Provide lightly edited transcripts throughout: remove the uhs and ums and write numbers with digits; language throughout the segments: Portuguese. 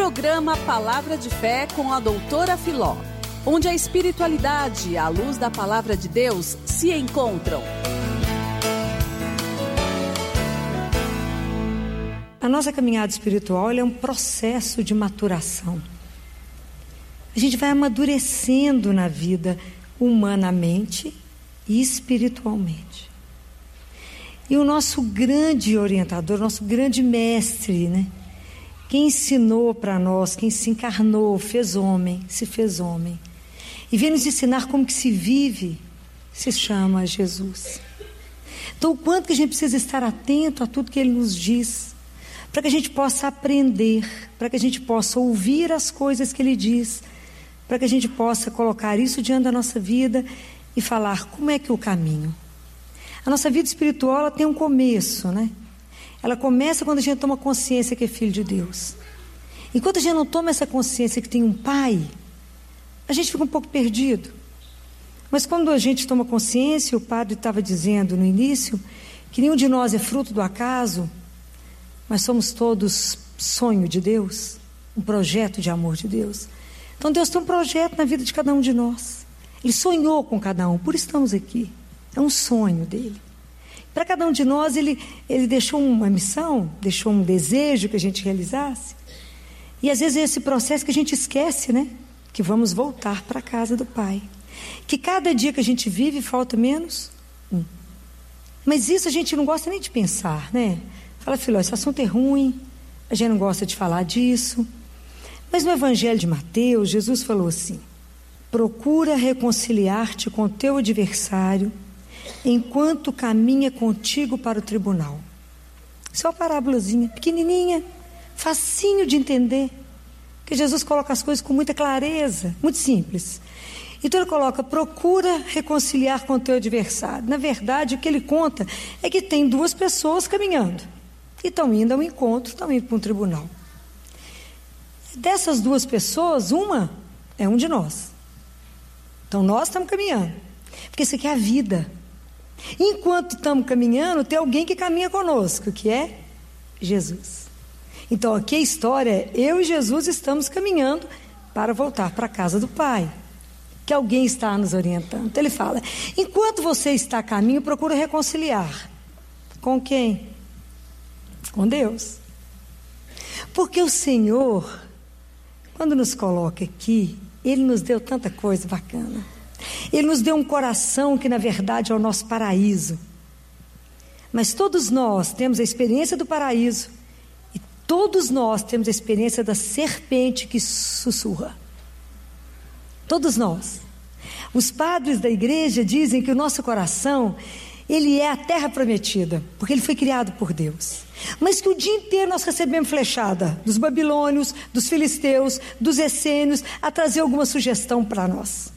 Programa Palavra de Fé com a doutora Filó, onde a espiritualidade e a luz da Palavra de Deus se encontram. A nossa caminhada espiritual é um processo de maturação. A gente vai amadurecendo na vida humanamente e espiritualmente. E o nosso grande orientador, nosso grande mestre, né? Quem ensinou para nós, quem se encarnou, fez homem, se fez homem. E veio nos ensinar como que se vive, se chama Jesus. Então, o quanto que a gente precisa estar atento a tudo que Ele nos diz, para que a gente possa aprender, para que a gente possa ouvir as coisas que Ele diz, para que a gente possa colocar isso diante da nossa vida e falar como é que é o caminho. A nossa vida espiritual ela tem um começo, né? Ela começa quando a gente toma consciência que é filho de Deus. Enquanto a gente não toma essa consciência que tem um pai, a gente fica um pouco perdido. Mas quando a gente toma consciência, o padre estava dizendo no início, que nenhum de nós é fruto do acaso, mas somos todos sonho de Deus, um projeto de amor de Deus. Então Deus tem um projeto na vida de cada um de nós. Ele sonhou com cada um, por isso estamos aqui. É um sonho dele. Para cada um de nós, ele deixou uma missão, deixou um desejo que a gente realizasse. E às vezes é esse processo que a gente esquece, né? Que vamos voltar para a casa do Pai. Que cada dia que a gente vive falta menos um. Mas isso a gente não gosta nem de pensar, né? Fala, filho, esse assunto é ruim, a gente não gosta de falar disso. Mas no Evangelho de Mateus, Jesus falou assim: procura reconciliar-te com teu adversário enquanto caminha contigo para o tribunal. Isso é uma parábolazinha, pequenininha, facinho de entender, que Jesus coloca as coisas com muita clareza, muito simples. Então ele coloca, procura reconciliar com o teu adversário. Na verdade, o que ele conta é que tem duas pessoas caminhando, e estão indo ao encontro, estão indo para um tribunal. Dessas duas pessoas, uma é um de nós. Então nós estamos caminhando, porque isso aqui é a vida. Enquanto estamos caminhando, tem alguém que caminha conosco, que é Jesus. Então aqui a história é, eu e Jesus estamos caminhando para voltar para a casa do Pai, que alguém está nos orientando. Então ele fala, enquanto você está a caminho, procura reconciliar. Com quem? Com Deus. Porque o Senhor, quando nos coloca aqui, Ele nos deu tanta coisa bacana. Ele nos deu um coração que na verdade é o nosso paraíso. Mas todos nós temos a experiência do paraíso e todos nós temos a experiência da serpente que sussurra. Todos nós. Os padres da igreja dizem que o nosso coração, ele é a terra prometida, porque ele foi criado por Deus. Mas que o dia inteiro nós recebemos flechada dos babilônios, dos filisteus, dos essênios, a trazer alguma sugestão para nós.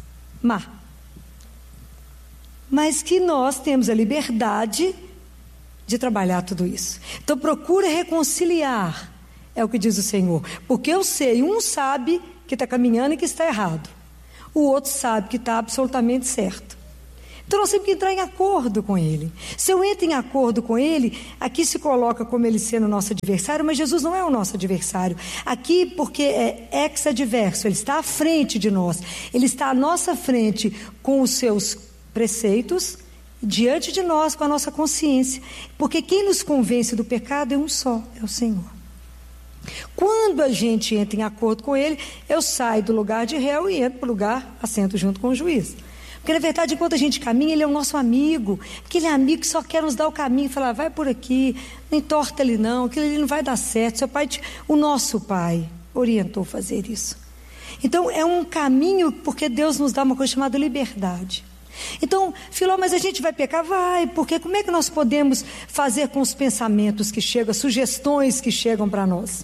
Mas que nós temos a liberdade de trabalhar tudo isso. Então procura reconciliar, é o que diz o Senhor. Porque eu sei, um sabe que está caminhando e que está errado. O outro sabe que está absolutamente certo. Então nós temos que entrar em acordo com Ele. Se eu entro em acordo com Ele, aqui se coloca como Ele sendo o nosso adversário, mas Jesus não é o nosso adversário. Aqui porque é ex-adverso, Ele está à frente de nós. Ele está à nossa frente com os seus preceitos, diante de nós com a nossa consciência. Porque quem nos convence do pecado é um só, é o Senhor. Quando a gente entra em acordo com Ele, eu saio do lugar de réu e entro para o lugar, assento junto com o juiz. Porque na verdade, enquanto a gente caminha, Ele é o nosso amigo. Aquele amigo que só quer nos dar o caminho e falar, vai por aqui, não entorta ali não, aquilo ali não vai dar certo. Seu pai, o nosso pai orientou a fazer isso. Então é um caminho, porque Deus nos dá uma coisa chamada liberdade. Então, Filó, mas a gente vai pecar? Vai, porque como é que nós podemos fazer com os pensamentos que chegam, as sugestões que chegam para nós?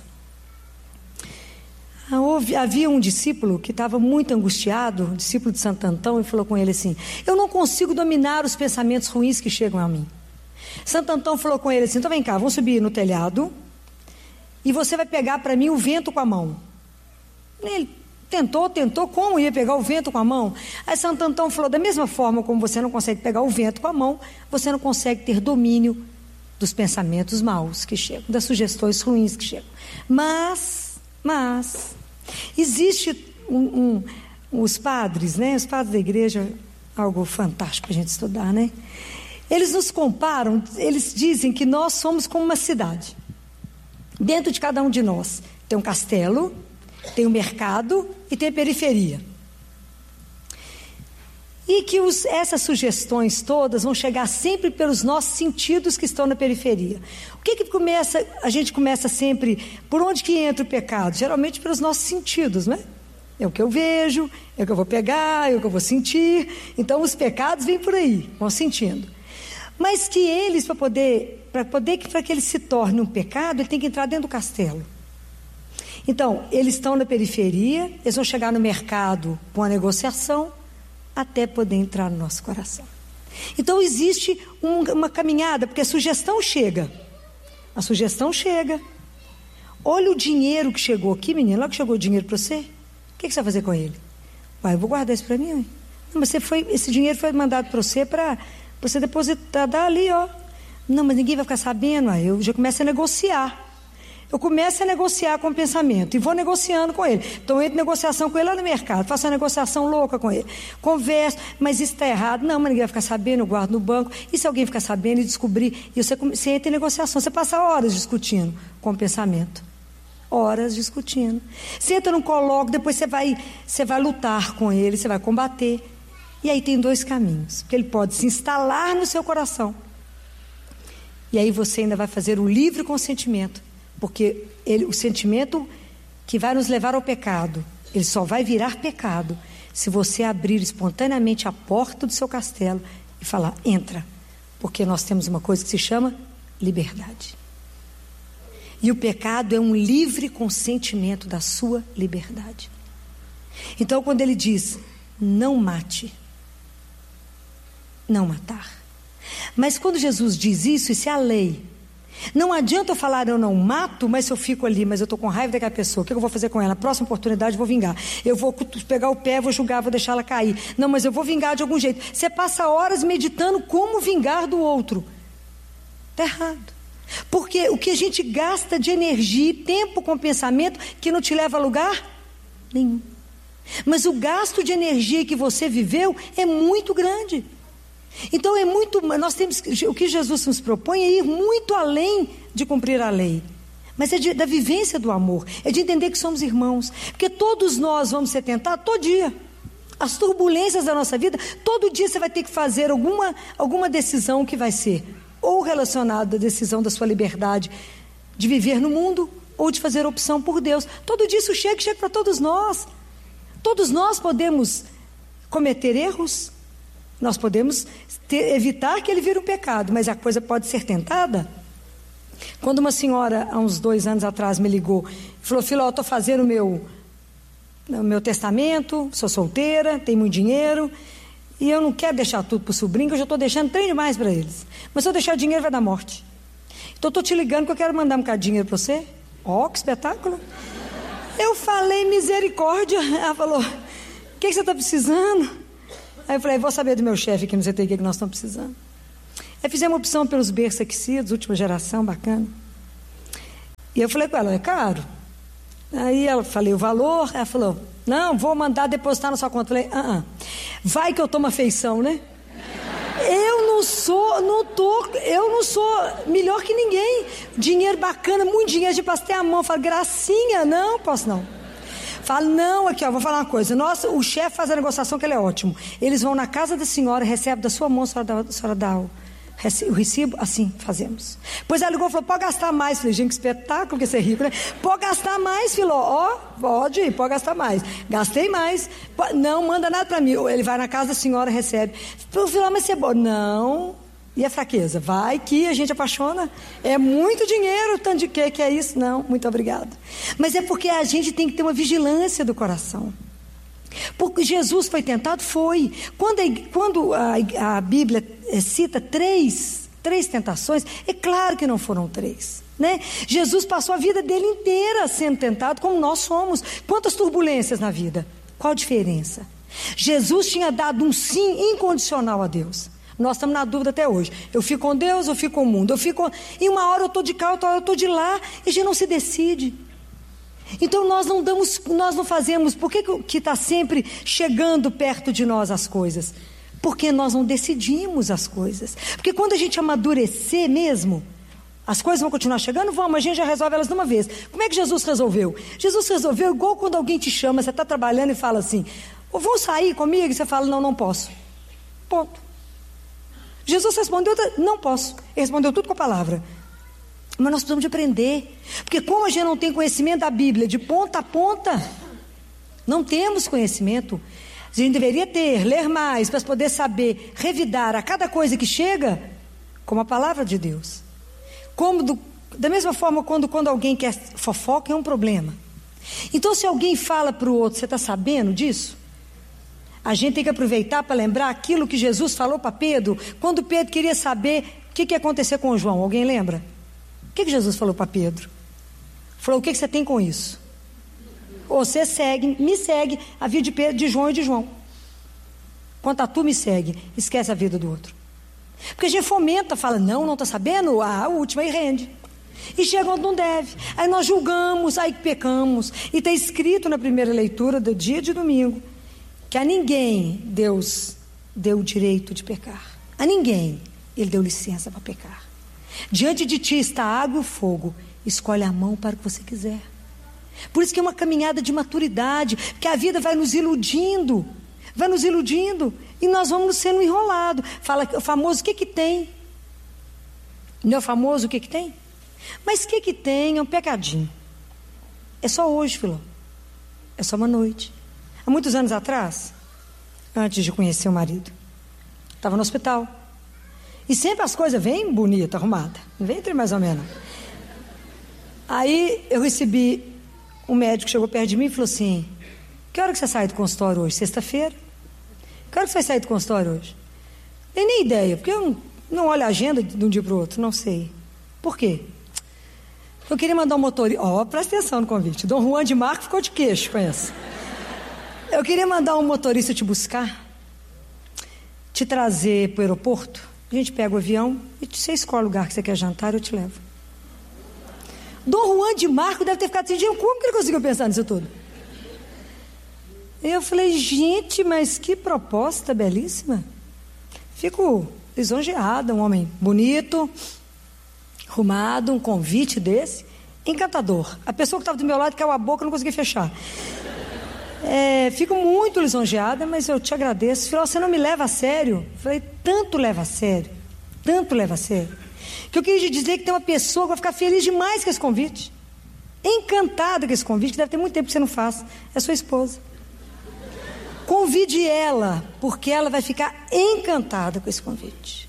Havia um discípulo que estava muito angustiado, um discípulo de Santo Antão, e falou com ele assim, eu não consigo dominar os pensamentos ruins que chegam a mim. Santo Antão falou com ele assim, então vem cá, vamos subir no telhado, e você vai pegar para mim o vento com a mão. Ele tentou, como ia pegar o vento com a mão? Aí Santo Antão falou, da mesma forma como você não consegue pegar o vento com a mão, você não consegue ter domínio dos pensamentos maus que chegam, das sugestões ruins que chegam. Mas Mas existe os padres, né? Os padres da igreja, algo fantástico para a gente estudar, né? Eles nos comparam, eles dizem que nós somos como uma cidade. Dentro de cada um de nós tem um castelo, tem um mercado e tem a periferia. E que essas sugestões todas vão chegar sempre pelos nossos sentidos que estão na periferia. O que começa? A gente começa sempre, por onde que entra o pecado? Geralmente pelos nossos sentidos, né? É o que eu vejo, é o que eu vou pegar, é o que eu vou sentir. Então os pecados vêm por aí, vão sentindo. Mas que eles, para que ele se torne um pecado, ele tem que entrar dentro do castelo. Então, eles estão na periferia, eles vão chegar no mercado com a negociação, até poder entrar no nosso coração. Então existe uma caminhada, porque a sugestão chega. Olha o dinheiro que chegou aqui, menino. Logo que chegou o dinheiro para você, o que você vai fazer com ele? Eu vou guardar isso para mim. Não, mas esse dinheiro foi mandado para você para você depositar ali, ó. Não, mas ninguém vai ficar sabendo. Eu já começo a negociar. Eu começo a negociar com o pensamento e vou negociando com ele. Então eu entro em negociação com ele lá no mercado, faço uma negociação louca com ele, converso, mas isso está errado. Não, mas ninguém vai ficar sabendo, eu guardo no banco. E se alguém ficar sabendo e descobrir? E você entra em negociação, você passa horas discutindo com o pensamento. Horas discutindo. Você entra num colóquio, depois você vai lutar com ele, você vai combater. E aí tem dois caminhos, porque ele pode se instalar no seu coração. E aí você ainda vai fazer o livre consentimento. Porque o sentimento que vai nos levar ao pecado, ele só vai virar pecado se você abrir espontaneamente a porta do seu castelo e falar, entra. Porque nós temos uma coisa que se chama liberdade. E o pecado é um livre consentimento da sua liberdade. Então quando ele diz, não mate, não matar. Mas quando Jesus diz isso é a lei. Não adianta eu falar, eu não mato, mas se eu fico ali, mas eu estou com raiva daquela pessoa, o que eu vou fazer com ela? Na próxima oportunidade eu vou vingar. Eu vou pegar o pé, vou julgar, vou deixar ela cair. Não, mas eu vou vingar de algum jeito. Você passa horas meditando como vingar do outro. Está errado. Porque o que a gente gasta de energia e tempo com pensamento que não te leva a lugar nenhum. Mas o gasto de energia que você viveu é muito grande. Então nós temos, o que Jesus nos propõe é ir muito além de cumprir a lei, mas é da vivência do amor, é de entender que somos irmãos, porque todos nós vamos ser tentados todo dia, as turbulências da nossa vida, todo dia você vai ter que fazer alguma decisão que vai ser ou relacionada à decisão da sua liberdade de viver no mundo, ou de fazer opção por Deus. Todo dia isso chega para todos nós podemos cometer erros. Nós podemos evitar que ele vire um pecado, mas a coisa pode ser tentada. Quando uma senhora, há uns 2 anos atrás, me ligou e falou, Filó, eu estou fazendo o meu testamento, sou solteira, tenho muito dinheiro, e eu não quero deixar tudo para o sobrinho, que eu já estou deixando trem demais para eles. Mas se eu deixar dinheiro, vai dar morte. Então eu estou te ligando que eu quero mandar um bocado de dinheiro para você. Ó, que espetáculo. Eu falei, misericórdia. Ela falou, o que você está precisando? Aí eu falei, vou saber do meu chefe que não sei o que nós estamos precisando. Aí fizemos uma opção pelos berços aquecidos, última geração, bacana. E eu falei com ela, é caro? Aí eu falei o valor, ela falou, não, vou mandar depositar na sua conta. Eu falei, vai que eu tomo afeição, né? Eu não sou melhor que ninguém. Dinheiro bacana, muito dinheiro, de passei a mão. Eu falo, gracinha, não, posso não. Falo, não, aqui ó, vou falar uma coisa. Nossa, o chefe faz a negociação que ele é ótimo. Eles vão na casa da senhora, recebem da sua mão, a senhora dá o recibo, assim fazemos. Pois ela ligou e falou, pode gastar mais. Falei, gente, que espetáculo que você é rico, né? Pode gastar mais, Filó. Ó, pode gastar mais. Gastei mais. Não, manda nada para mim. Ele vai na casa da senhora, recebe. Filó, mas você é bom. Não. E a fraqueza? Vai que a gente apaixona. É muito dinheiro, tanto de que é isso? Não, muito obrigada. Mas é porque a gente tem que ter uma vigilância do coração. Porque Jesus foi tentado? Foi. Quando a Bíblia cita três tentações, é claro que não foram 3. Né? Jesus passou a vida dele inteira sendo tentado, como nós somos. Quantas turbulências na vida? Qual a diferença? Jesus tinha dado um sim incondicional a Deus. Nós estamos na dúvida até hoje. Eu fico com Deus, eu fico com o mundo. E uma hora eu estou de cá, outra hora eu estou de lá. E a gente não se decide. Então nós não fazemos. Por que está sempre chegando perto de nós as coisas? Porque nós não decidimos as coisas. Porque quando a gente amadurecer mesmo, as coisas vão continuar chegando? Vão, mas a gente já resolve elas de uma vez. Como é que Jesus resolveu? Jesus resolveu igual quando alguém te chama, você está trabalhando e fala assim: vão sair comigo? E você fala: não posso. Ponto. Jesus respondeu: não posso. Ele respondeu tudo com a palavra. Mas nós precisamos de aprender. Porque como a gente não tem conhecimento da Bíblia de ponta a ponta, não temos conhecimento. A gente deveria ler mais, para poder saber revidar a cada coisa que chega, como a palavra de Deus. Da mesma forma, quando alguém quer fofoca, é um problema. Então, se alguém fala para o outro: você está sabendo disso? A gente tem que aproveitar para lembrar aquilo que Jesus falou para Pedro, quando Pedro queria saber o que ia acontecer com João. Alguém lembra? O que Jesus falou para Pedro? Falou: o que você tem com isso? Você me segue a vida de Pedro, de João e de João. Quanto a tu me segue, esquece a vida do outro. Porque a gente fomenta, fala: não está sabendo? A última, e rende. E chega onde não deve. Aí nós julgamos, aí pecamos. E está escrito na primeira leitura do dia de domingo que a ninguém Deus deu o direito de pecar. A ninguém Ele deu licença para pecar. Diante de ti está a água e o fogo. Escolhe a mão para o que você quiser. Por isso que é uma caminhada de maturidade, porque a vida vai nos iludindo, e nós vamos sendo enrolados. Fala o famoso: o que tem? Não é o famoso o que tem? Mas o que tem é um pecadinho. É só hoje, Filó. É só uma noite. Há muitos anos atrás, antes de conhecer o marido, estava no hospital. E sempre as coisas vêm bonitas, arrumadas. Não vem entre mais ou menos. Aí eu recebi, um médico chegou perto de mim e falou assim: que hora que você sai do consultório hoje? Sexta-feira? Que hora que você vai sair do consultório hoje? Nem ideia, porque eu não olho a agenda de um dia para o outro, não sei. Por quê? Eu queria mandar um motorista. Presta atenção no convite. Dom Juan de Marco ficou de queixo com essa. Eu queria mandar um motorista te buscar, te trazer para o aeroporto. A gente pega o avião e você escolhe o lugar que você quer jantar, eu te levo. Dom Juan de Marco deve ter ficado assim: como que ele conseguiu pensar nisso tudo? Eu falei: gente, mas que proposta belíssima. Fico lisonjeada, um homem bonito, arrumado, um convite desse, encantador. A pessoa que estava do meu lado caiu a boca, não conseguia fechar. Fico muito lisonjeada, mas eu te agradeço. Falei: você não me leva a sério? Falei: tanto leva a sério, que eu queria te dizer que tem uma pessoa que vai ficar feliz demais com esse convite, encantada com esse convite, que deve ter muito tempo que você não faz. É sua esposa. Convide ela, porque ela vai ficar encantada com esse convite.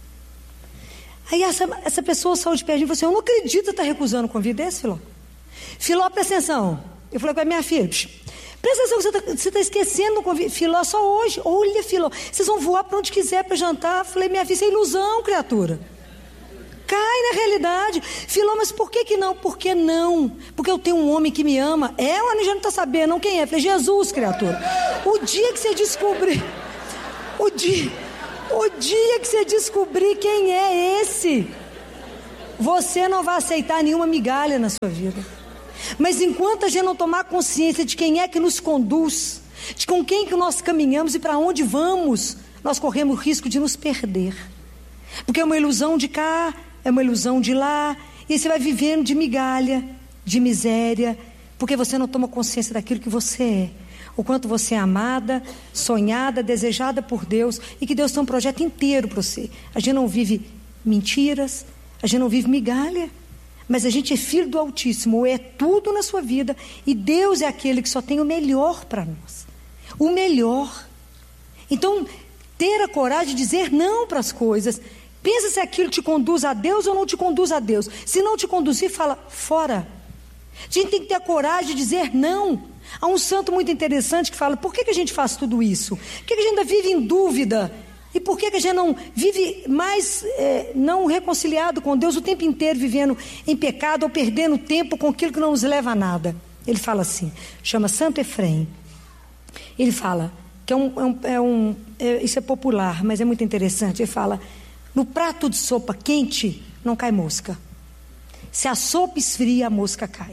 Aí essa pessoa saiu de perto de mim e falou assim: eu não acredito que você está recusando um convite desse, Filó. Filó, presta atenção. Eu falei com a minha filha: presta atenção que você está esquecendo do convite. Filó, só hoje. Olha, Filó, vocês vão voar para onde quiser para jantar. Eu falei: minha filha, isso é ilusão, criatura. Cai na realidade. Filó, mas por que não? Por que não? Porque eu tenho um homem que me ama. O Anny já não está sabendo, não, quem é? Eu falei: Jesus, criatura. O dia que você descobrir, o dia que você descobrir quem é esse, você não vai aceitar nenhuma migalha na sua vida. Mas enquanto a gente não tomar consciência de quem é que nos conduz, de com quem que nós caminhamos e para onde vamos, nós corremos o risco de nos perder. Porque é uma ilusão de cá, é uma ilusão de lá, e você vai vivendo de migalha, de miséria, porque você não toma consciência daquilo que você é, o quanto você é amada, sonhada, desejada por Deus, e que Deus tem um projeto inteiro para você. A gente não vive mentiras, a gente não vive migalha, mas a gente é filho do Altíssimo, é tudo na sua vida, e Deus é aquele que só tem o melhor para nós, o melhor. Então, ter a coragem de dizer não para as coisas. Pensa se aquilo te conduz a Deus ou não te conduz a Deus. Se não te conduzir, fala: fora. A gente tem que ter a coragem de dizer não. Há um santo muito interessante que fala: por que a gente faz tudo isso? Por que a gente ainda vive em dúvida? E por que a gente não vive mais não reconciliado com Deus o tempo inteiro, vivendo em pecado ou perdendo tempo com aquilo que não nos leva a nada? Ele fala assim, chama Santo Efrém. Ele fala que isso é popular, mas é muito interessante. Ele fala: no prato de sopa quente não cai mosca. Se a sopa esfria, a mosca cai.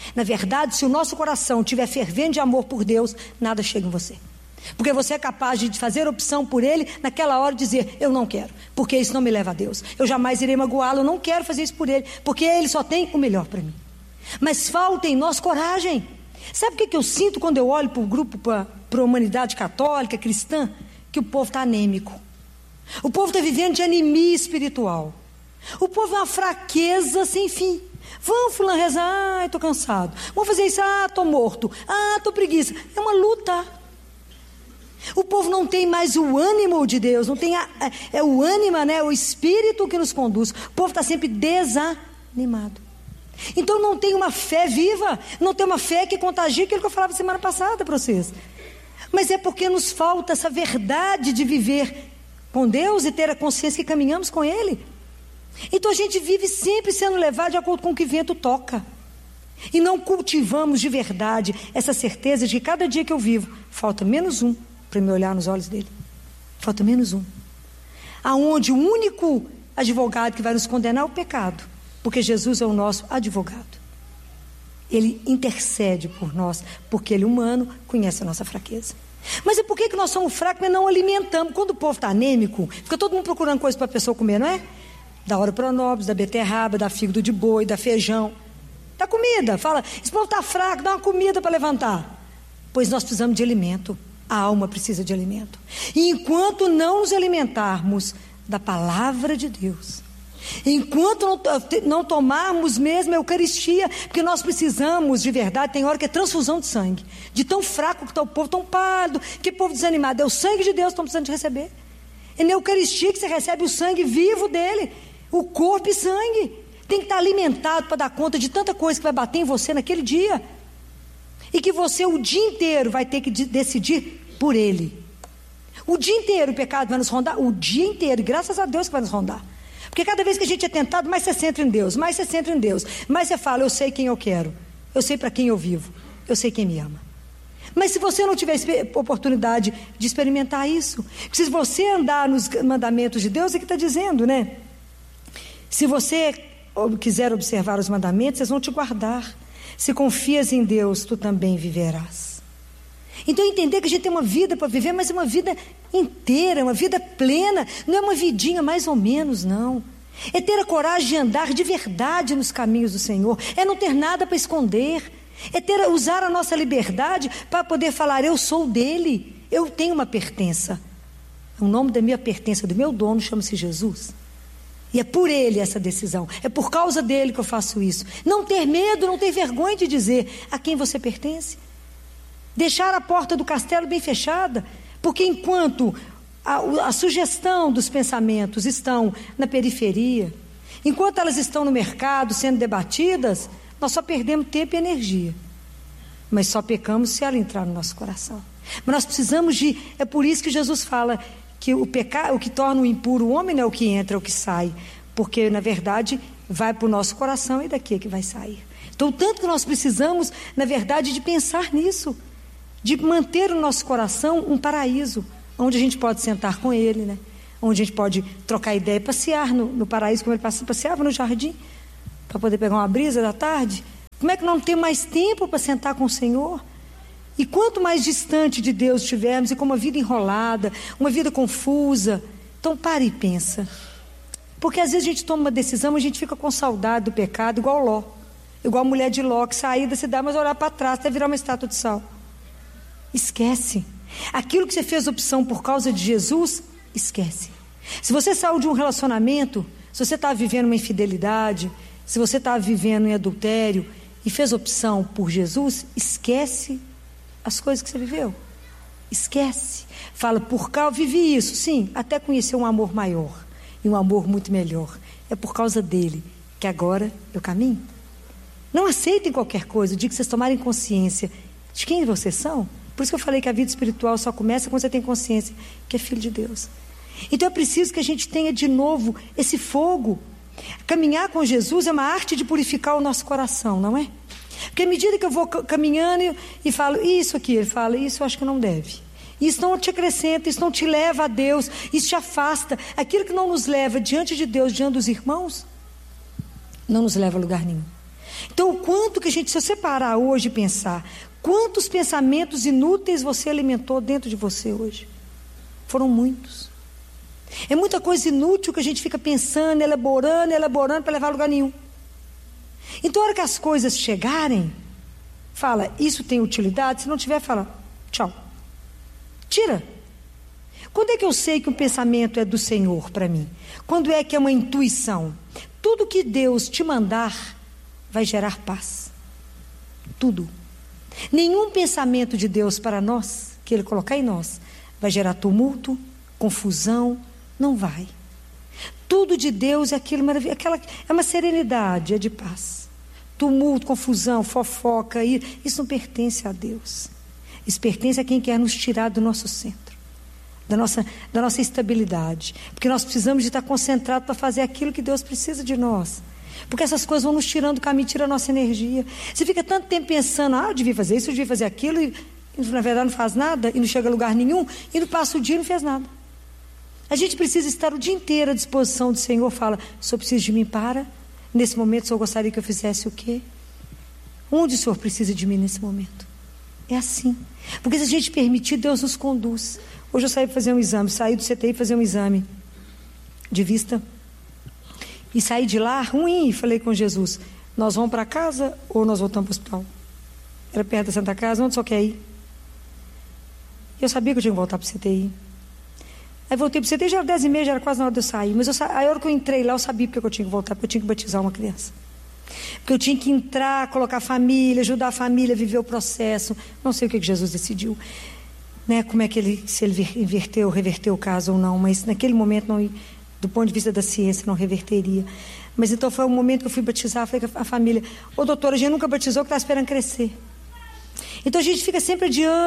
Na verdade, se o nosso coração estiver fervendo de amor por Deus, nada chega em você. Porque você é capaz de fazer opção por Ele, naquela hora dizer, eu não quero, porque isso não me leva a Deus. Eu jamais irei magoá-lo, eu não quero fazer isso por Ele, porque Ele só tem o melhor para mim. Mas falta em nós coragem. Sabe o que eu sinto quando eu olho para o grupo, para a humanidade católica, cristã? Que o povo está anêmico. O povo está vivendo de anemia espiritual. O povo é uma fraqueza sem fim. Vamos, fulano, rezar, estou cansado. Vamos fazer isso, estou morto. Estou preguiça. É uma luta. O povo não tem mais o ânimo de Deus, não tem o ânimo, né, o espírito que nos conduz. O povo está sempre desanimado. Então não tem uma fé viva, não tem uma fé que contagia aquilo que eu falava semana passada para vocês. Mas é porque nos falta essa verdade de viver com Deus e ter a consciência que caminhamos com Ele. Então a gente vive sempre sendo levado de acordo com o que o vento toca. E não cultivamos de verdade essa certeza de que cada dia que eu vivo, falta menos um para me olhar nos olhos dele. Falta menos um. Aonde o único advogado que vai nos condenar é o pecado. Porque Jesus é o nosso advogado. Ele intercede por nós, porque Ele, humano, conhece a nossa fraqueza. Mas e por que nós somos fracos e não alimentamos? Quando o povo está anêmico, fica todo mundo procurando coisa para a pessoa comer, não é? Da hora pronobis, da beterraba, da fígado de boi, da feijão. Da comida. Fala, esse povo está fraco, dá uma comida para levantar. Pois nós precisamos de alimento. A alma precisa de alimento. E enquanto não nos alimentarmos da palavra de Deus, enquanto não tomarmos mesmo a Eucaristia, porque nós precisamos de verdade, tem hora que é transfusão de sangue, de tão fraco que está o povo, tão pálido, que povo desanimado, é o sangue de Deus que estão precisando de receber. É na Eucaristia que você recebe o sangue vivo dele, o corpo e sangue. Tem que estar alimentado para dar conta de tanta coisa que vai bater em você naquele dia, e que você o dia inteiro vai ter que decidir por ele. O dia inteiro o pecado vai nos rondar, o dia inteiro, graças a Deus que vai nos rondar. Porque cada vez que a gente é tentado, mais você centra em Deus, mais você centra em Deus, mais você fala, eu sei quem eu quero, eu sei para quem eu vivo, eu sei quem me ama. Mas se você não tiver oportunidade de experimentar isso, se você andar nos mandamentos de Deus, é que está dizendo, né? Se você quiser observar os mandamentos, eles vão te guardar. Se confias em Deus, tu também viverás. Então entender que a gente tem uma vida para viver, mas é uma vida inteira, uma vida plena, não é uma vidinha mais ou menos, não. É ter a coragem de andar de verdade nos caminhos do Senhor, é não ter nada para esconder, é usar a nossa liberdade para poder falar, eu sou dele, eu tenho uma pertença. O nome da minha pertença, do meu dono, chama-se Jesus. E é por ele essa decisão, é por causa dele que eu faço isso. Não ter medo, não ter vergonha de dizer a quem você pertence. Deixar a porta do castelo bem fechada, porque enquanto a sugestão dos pensamentos estão na periferia, enquanto elas estão no mercado sendo debatidas, nós só perdemos tempo e energia. Mas só pecamos se ela entrar no nosso coração. Mas nós precisamos é por isso que Jesus fala que o que torna o impuro o homem não é o que entra, é o que sai, porque na verdade vai para o nosso coração e daqui é que vai sair. Então tanto que nós precisamos na verdade de pensar nisso, de manter o nosso coração um paraíso, onde a gente pode sentar com ele, né? Onde a gente pode trocar ideia e passear no paraíso, como ele passeava no jardim, para poder pegar uma brisa da tarde. Como é que não tem mais tempo para sentar com o Senhor? E quanto mais distante de Deus estivermos, e com uma vida enrolada, uma vida confusa, então pare e pensa. Porque às vezes a gente toma uma decisão, a gente fica com saudade do pecado, igual Ló, igual a mulher de Ló, que saía da cidade, mas olhar para trás, até virar uma estátua de sal. Esquece. Aquilo que você fez opção por causa de Jesus, esquece. Se você saiu de um relacionamento, se você está vivendo uma infidelidade, se você está vivendo em adultério e fez opção por Jesus, esquece as coisas que você viveu. Esquece. Fala, por causa, vivi isso, sim, até conhecer um amor maior e um amor muito melhor. É por causa dele que agora eu caminho. Não aceitem qualquer coisa, digo que vocês tomarem consciência de quem vocês são. Por isso que eu falei que a vida espiritual só começa quando você tem consciência que é filho de Deus. Então é preciso que a gente tenha de novo esse fogo. Caminhar com Jesus é uma arte de purificar o nosso coração, não é? Porque à medida que eu vou caminhando e falo, isso aqui, ele fala, isso eu acho que não deve. Isso não te acrescenta, isso não te leva a Deus, isso te afasta. Aquilo que não nos leva diante de Deus, diante dos irmãos, não nos leva a lugar nenhum. Então, o quanto que a gente, se você parar hoje e pensar, quantos pensamentos inúteis você alimentou dentro de você hoje? Foram muitos. É muita coisa inútil que a gente fica pensando, elaborando para levar a lugar nenhum. Então, a hora que as coisas chegarem, fala, isso tem utilidade? Se não tiver, fala, tchau. Tira. Quando é que eu sei que um pensamento é do Senhor para mim? Quando é que é uma intuição? Tudo que Deus te mandar vai gerar paz. Tudo. Nenhum pensamento de Deus para nós, que Ele colocar em nós, vai gerar tumulto, confusão, não vai. Tudo de Deus é aquilo maravilhoso, é uma serenidade, é de paz. Tumulto, confusão, fofoca, isso não pertence a Deus. Isso pertence a quem quer nos tirar do nosso centro, da nossa estabilidade. Porque nós precisamos de estar concentrados para fazer aquilo que Deus precisa de nós. Porque essas coisas vão nos tirando do caminho, tiram a nossa energia. Você fica tanto tempo pensando, eu devia fazer isso, eu devia fazer aquilo, e na verdade não faz nada, e não chega a lugar nenhum, e não passa o dia e não fez nada. A gente precisa estar o dia inteiro à disposição do Senhor. Fala, o Senhor precisa de mim para? Nesse momento, o Senhor gostaria que eu fizesse o quê? Onde o Senhor precisa de mim nesse momento? É assim. Porque se a gente permitir, Deus nos conduz. Hoje eu saí para fazer um exame, saí do CTI para fazer um exame de vista. E saí de lá ruim e falei com Jesus, nós vamos para casa ou nós voltamos para o hospital? Era perto da Santa Casa, onde só quer ir? Eu sabia que eu tinha que voltar para o CTI. Aí voltei para o CTI, já era 10h30, já era quase na hora de eu sair. Mas a hora que eu entrei lá, eu sabia porque eu tinha que voltar, porque eu tinha que batizar uma criança. Porque eu tinha que entrar, colocar a família, ajudar a família a viver o processo. Não sei o que Jesus decidiu, né? Como é que se ele reverteu o caso ou não, mas naquele momento, não, do ponto de vista da ciência, não reverteria. Mas então foi o momento que eu fui batizar, falei com a família, doutora, a gente nunca batizou, que está esperando crescer. Então a gente fica sempre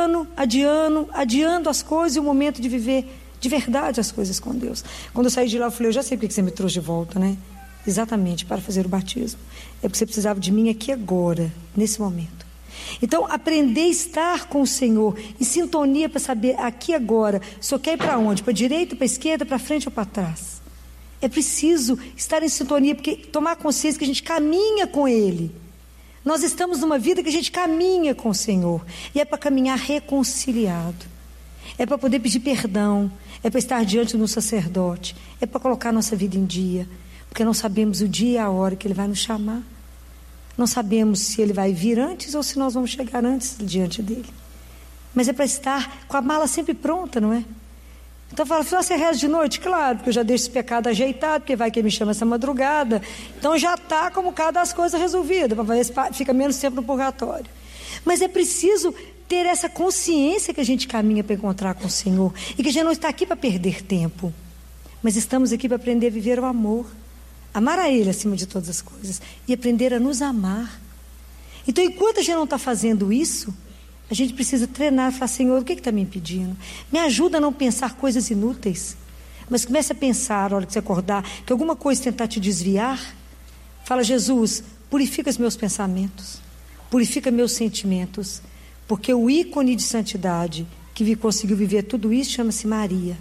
adiando as coisas e o momento de viver de verdade as coisas com Deus. Quando eu saí de lá, eu falei, eu já sei porque você me trouxe de volta, né? Exatamente, para fazer o batismo. É porque você precisava de mim aqui agora, nesse momento. Então, aprender a estar com o Senhor, em sintonia para saber aqui agora, o Senhor quer ir para onde? Para a direita, para a esquerda, para frente ou para trás? É preciso estar em sintonia, porque tomar consciência que a gente caminha com Ele. Nós estamos numa vida que a gente caminha com o Senhor. E é para caminhar reconciliado. É para poder pedir perdão. É para estar diante do sacerdote. É para colocar nossa vida em dia. Porque não sabemos o dia e a hora que Ele vai nos chamar. Não sabemos se Ele vai vir antes ou se nós vamos chegar antes diante dEle. Mas é para estar com a mala sempre pronta, não é? Então fala, você reza de noite? Claro, porque eu já deixo esse pecado ajeitado, porque vai que Ele me chama essa madrugada. Então já está como cada das coisas resolvida, para ver se fica menos tempo no purgatório. Mas é preciso ter essa consciência que a gente caminha para encontrar com o Senhor. E que a gente não está aqui para perder tempo. Mas estamos aqui para aprender a viver o amor. Amar a Ele acima de todas as coisas. E aprender a nos amar. Então, enquanto a gente não está fazendo isso, a gente precisa treinar e falar, Senhor, o que está me impedindo? Me ajuda a não pensar coisas inúteis. Mas comece a pensar, na hora que você acordar, que alguma coisa tentar te desviar. Fala, Jesus, purifica os meus pensamentos. Purifica meus sentimentos. Porque o ícone de santidade que conseguiu viver tudo isso chama-se Maria.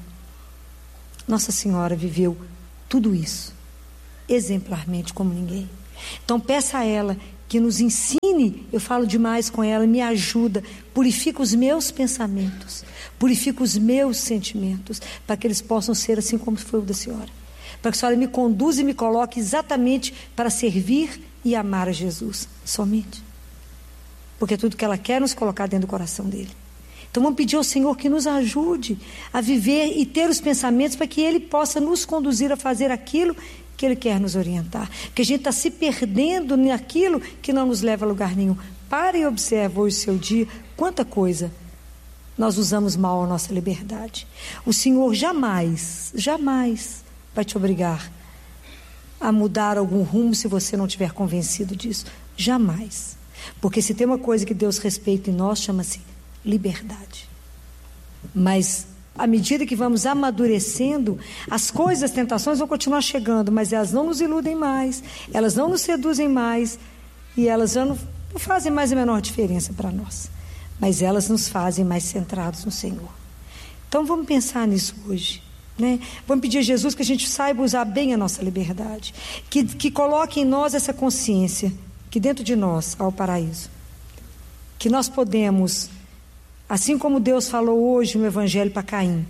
Nossa Senhora viveu tudo isso exemplarmente como ninguém. Então peça a ela que nos ensine, eu falo demais com ela, me ajuda, purifica os meus pensamentos, purifica os meus sentimentos, para que eles possam ser assim como foi o da Senhora. Para que a Senhora me conduza e me coloque exatamente para servir e amar a Jesus, somente. Porque tudo que ela quer é nos colocar dentro do coração dele. Então vamos pedir ao Senhor que nos ajude a viver e ter os pensamentos para que Ele possa nos conduzir a fazer aquilo que Ele quer nos orientar. Porque a gente está se perdendo naquilo que não nos leva a lugar nenhum. Pare e observe hoje o seu dia, quanta coisa nós usamos mal a nossa liberdade. O Senhor jamais vai te obrigar a mudar algum rumo se você não estiver convencido disso. Jamais. Porque se tem uma coisa que Deus respeita em nós, chama-se liberdade. Mas à medida que vamos amadurecendo, as coisas, as tentações vão continuar chegando, mas elas não nos iludem mais, elas não nos seduzem mais, e elas já não fazem mais a menor diferença para nós, mas elas nos fazem mais centrados no Senhor. Então vamos pensar nisso hoje, né? Vamos pedir a Jesus que a gente saiba usar bem a nossa liberdade, que coloque em nós essa consciência que dentro de nós há o paraíso. Que nós podemos, assim como Deus falou hoje no Evangelho para Caim,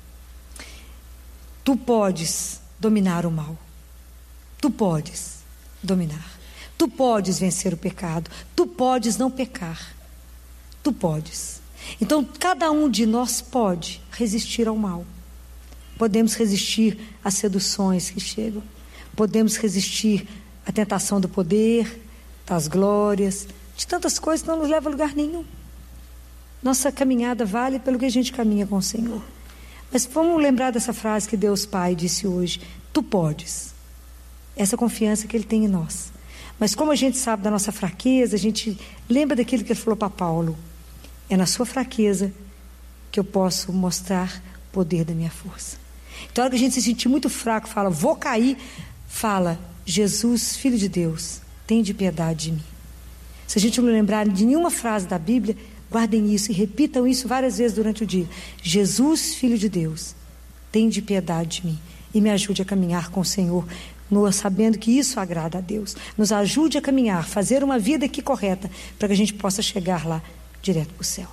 tu podes dominar o mal. Tu podes dominar. Tu podes vencer o pecado. Tu podes não pecar. Tu podes. Então, cada um de nós pode resistir ao mal. Podemos resistir às seduções que chegam. Podemos resistir à tentação do poder, das glórias, de tantas coisas que não nos levam a lugar nenhum. Nossa caminhada vale pelo que a gente caminha com o Senhor. Mas vamos lembrar dessa frase que Deus Pai disse hoje: tu podes. Essa confiança que Ele tem em nós. Mas como a gente sabe da nossa fraqueza, a gente lembra daquilo que Ele falou para Paulo: é na sua fraqueza que eu posso mostrar o poder da minha força. Então, a hora que a gente se sentir muito fraco, fala, vou cair, fala, Jesus, Filho de Deus, tem de piedade de mim. Se a gente não lembrar de nenhuma frase da Bíblia, guardem isso e repitam isso várias vezes durante o dia. Jesus, Filho de Deus, tem de piedade de mim e me ajude a caminhar com o Senhor, sabendo que isso agrada a Deus. Nos ajude a caminhar, fazer uma vida aqui correta, para que a gente possa chegar lá, direto para o céu.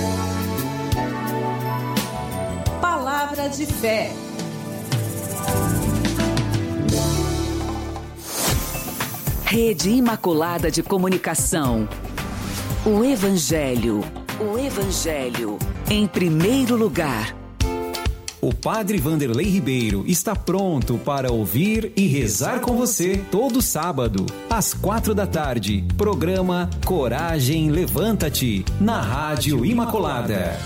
Palavra de fé. Rede Imaculada de Comunicação. O Evangelho. O Evangelho em primeiro lugar. O Padre Vanderlei Ribeiro está pronto para ouvir e rezar com você todo sábado, às 4h. Programa Coragem Levanta-te, na Rádio Imaculada.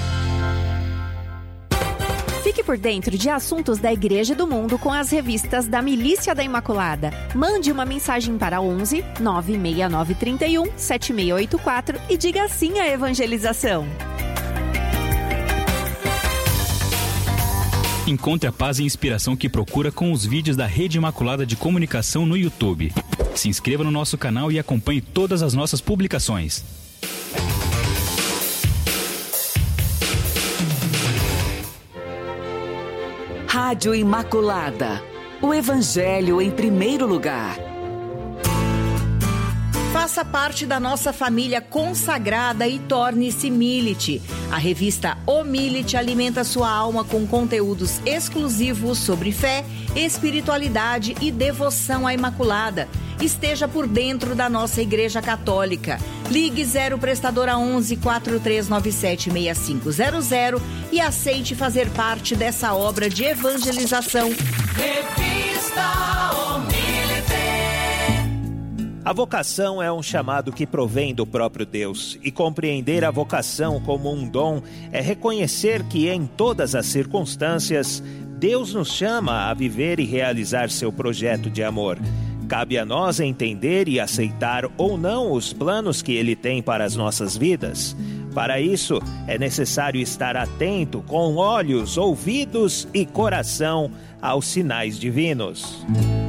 Fique por dentro de assuntos da Igreja e do mundo com as revistas da Milícia da Imaculada. Mande uma mensagem para 11 96931 7684 e diga sim à evangelização. Encontre a paz e inspiração que procura com os vídeos da Rede Imaculada de Comunicação no YouTube. Se inscreva no nosso canal e acompanhe todas as nossas publicações. Rádio Imaculada. O Evangelho em primeiro lugar. Faça parte da nossa família consagrada e torne-se Milite. A revista O Milite alimenta sua alma com conteúdos exclusivos sobre fé, espiritualidade e devoção à Imaculada. Esteja por dentro da nossa Igreja Católica. Ligue 0 prestadora 11 4397 6500 e aceite fazer parte dessa obra de evangelização. Revista O Milite. A vocação é um chamado que provém do próprio Deus, e compreender a vocação como um dom é reconhecer que em todas as circunstâncias Deus nos chama a viver e realizar seu projeto de amor. Cabe a nós entender e aceitar ou não os planos que Ele tem para as nossas vidas. Para isso, é necessário estar atento com olhos, ouvidos e coração aos sinais divinos.